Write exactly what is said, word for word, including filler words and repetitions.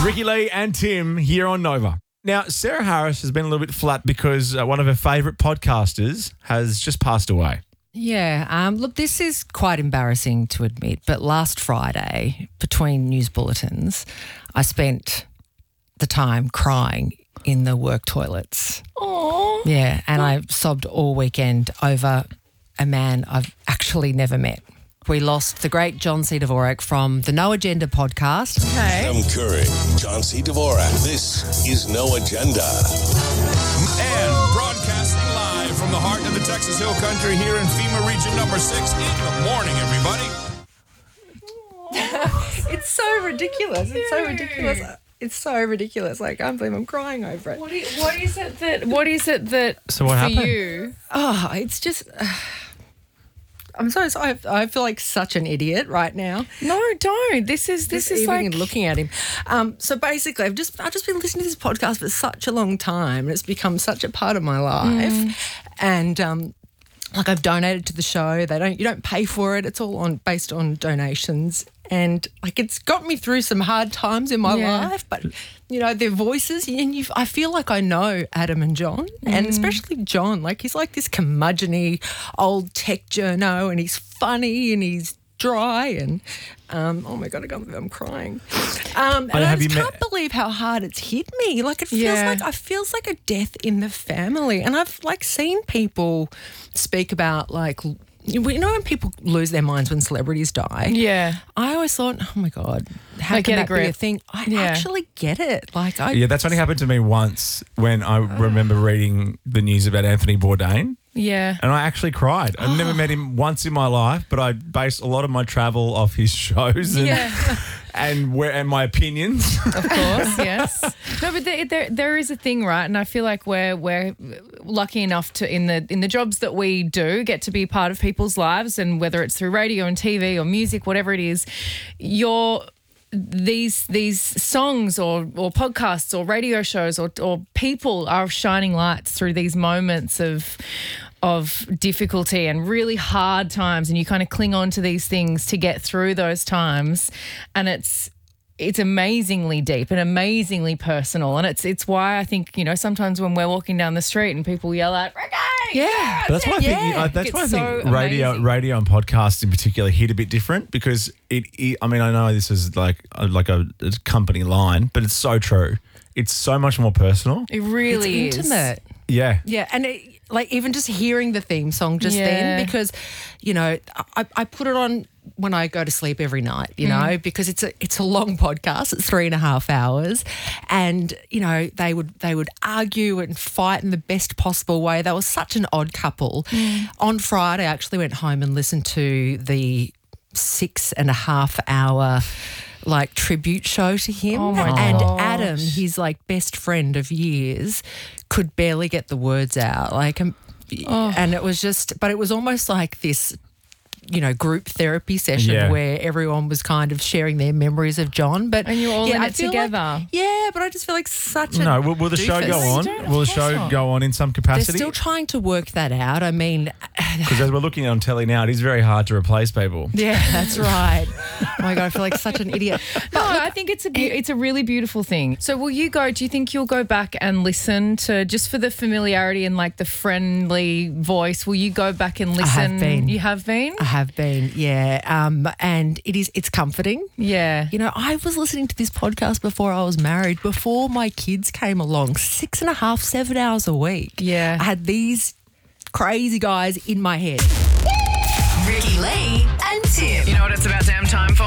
Ricky Lee and Tim here on Nova. Now, Sarah Harris has been a little bit flat because uh, one of her favourite podcasters has just passed away. Yeah, um, look, this is quite embarrassing to admit, but last Friday, between news bulletins, I spent the time crying in the work toilets. Aww. Yeah, and I sobbed all weekend over a man I've actually never met. We lost the great John C. Dvorak from the No Agenda podcast. Okay. Adam Curry, John C. Dvorak. This is No Agenda. And broadcasting live from the heart of the Texas Hill Country here in FEMA Region Number Six. In the morning, everybody. It's so ridiculous. It's so ridiculous. It's so ridiculous. Like, I can't believe I'm crying over it. What is, what is it that? What is it that? So what for happened? you? Oh, it's just... Uh, I'm so sorry. I I feel like such an idiot right now. No, don't. This is this Just is even like looking at him. Um, so basically, I've just I've just been listening to this podcast for such a long time, and it's become such a part of my life. Mm. And um, like I've donated to the show. They don't you don't pay for it. It's all on based on donations. And like it's got me through some hard times in my Yeah. life, but you know their voices, and you I feel like I know Adam and John, and especially John. Like he's like this curmudgeon-y old tech journo, and he's funny and he's dry, and um, oh my god, I can't believe I'm crying. Um, and I have just you can't met- believe how hard it's hit me. Like it feels Yeah. like I feels like a death in the family, and I've like seen people speak about like. You know when people lose their minds when celebrities die? yeah. I always thought, oh my God, how Like, can get a that be a grip. thing? I Yeah. actually get it. Like I, Yeah, that's only happened to me once when I remember reading the news about Anthony Bourdain, Yeah. and I actually cried. I've never met him once in my life, but I based a lot of my travel off his shows and Yeah. and where and my opinions. Of course, yes. No, but there, there there is a thing, right? And I feel like we're we're lucky enough to in the in the jobs that we do get to be part of people's lives, and whether it's through radio and T V or music, whatever it is, you're these these songs or or podcasts or radio shows or or people are shining lights through these moments of of difficulty and really hard times, and you kind of cling on to these things to get through those times, and it's it's amazingly deep and amazingly personal, and it's it's why I think, you know, sometimes when we're walking down the street and people yell out Ricky, yeah, But that's why I think Yeah. uh, that's It's why I so think radio, amazing. radio and podcasts in particular hit a bit different because it, it. I mean, I know this is like a, like a, a company line, but it's so true. It's so much more personal. it really it's is intimate. Yeah, Yeah, and it, like even just hearing the theme song just Yeah. then, because you know I, I put it on when I go to sleep every night, you know, because it's a it's a long podcast. It's three and a half hours, and you know they would they would argue and fight in the best possible way. They were such an odd couple. On Friday, I actually went home and listened to the six and a half hour like tribute show to him. Oh my and gosh. Adam, his like best friend of years, could barely get the words out. Like, um, Oh. and it was just, but it was almost like this, you know, group therapy session Yeah. where everyone was kind of sharing their memories of John. But And you're all in I it feel like- together. yeah, but I just feel like such a no. Will, will the show doofus. go on? don't, of Will the course show not. go on in some They're capacity? still trying to work that out. I mean, Because as we're looking on telly now, it is very hard to replace people. yeah, that's right. Oh my God, I feel like such an idiot. No, I think it's a be- it's a really beautiful thing. So will you go, do you think you'll go back and listen to, just for the familiarity and like the friendly voice, will you go back and listen? have been. You have been? I have been, yeah. Um, and it is, it's comforting. Yeah. You know, I was listening to this podcast before I was married, before my kids came along, six and a half, seven hours a week. Yeah. I had these crazy guys in my head. Ricky Lee and Tim. You know what it's about damn time for?